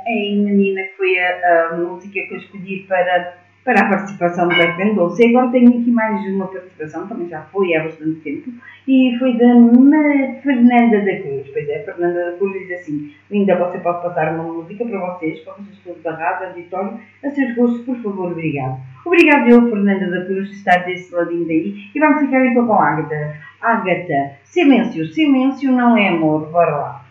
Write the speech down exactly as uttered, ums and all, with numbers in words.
é a menina que foi a, a música que eu escolhi para, para a participação do Beck Mendonça. E agora tenho aqui mais uma participação, também já foi há bastante tempo, e foi da Fernanda da Cruz. Pois é, Fernanda da Cruz diz assim: Linda, você pode passar uma música para vocês, para vocês todos da rádio, auditório, a seus gostos, por favor, obrigado. Obrigado eu, Fernanda da Cruz, de estar desse ladinho daí. E vamos ficar então com a Ágata. Ágata, silêncio, silêncio não é amor, bora lá.